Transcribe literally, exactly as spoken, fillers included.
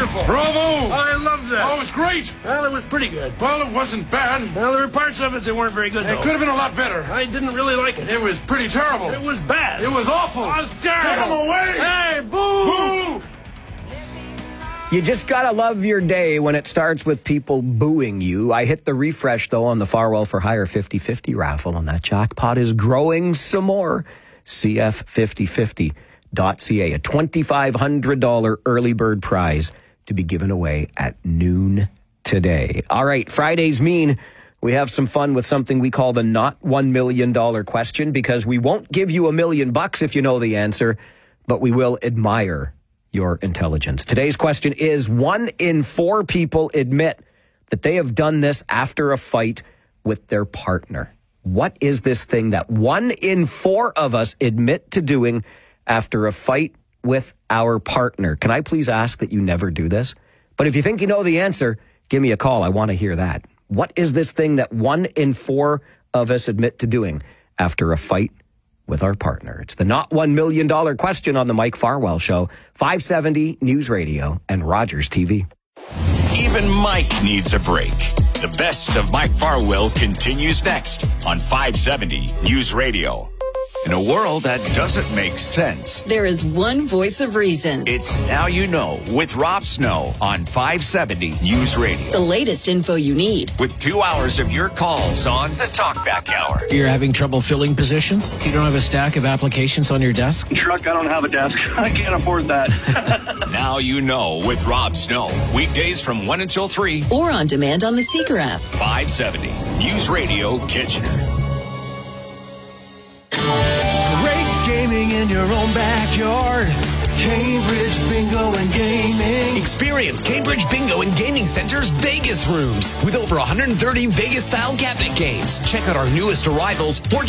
wonderful. Bravo! I loved it. Oh, it was great. Well, it was pretty good. Well, it wasn't bad. Well, there were parts of it that weren't very good, It though. could have been a lot better. I didn't really like it. It was pretty terrible. It was bad. It was awful. It was terrible. Get him away! Hey, boo! Boo! You just gotta love your day when it starts with people booing you. I hit the refresh, though, on the Farwell for Hire fifty fifty raffle, and that jackpot is growing some more. C F fifty fifty dot C A, a twenty-five hundred dollars early bird prize to be given away at noon today. All right, Fridays mean we have some fun with something we call the not one million dollars question, because we won't give you a million bucks if you know the answer, but we will admire your intelligence. Today's question is, one in four people admit that they have done this after a fight with their partner. What is this thing that one in four of us admit to doing after a fight with our partner? Can I please ask that you never do this? But if you think you know the answer, give me a call. I want to hear that. What is this thing that one in four of us admit to doing after a fight with our partner? It's the not one million dollars question on the Mike Farwell Show, five seventy News Radio and Rogers T V. Even Mike needs a break. The best of Mike Farwell continues next on five seventy News Radio. In a world that doesn't make sense, there is one voice of reason. It's Now You Know with Rob Snow on five seventy News Radio. The latest info you need. With two hours of your calls on the Talkback Hour. You're having trouble filling positions? You don't have a stack of applications on your desk? Truck, I don't have a desk. I can't afford that. Now You Know with Rob Snow. Weekdays from one until three. Or on demand on the Seeker app. five seventy News Radio Kitchener. Great gaming in your own backyard. Cambridge Bingo and Gaming. Experience Cambridge Bingo and Gaming Center's Vegas rooms with over one hundred thirty Vegas-style cabinet games. Check out our newest arrivals,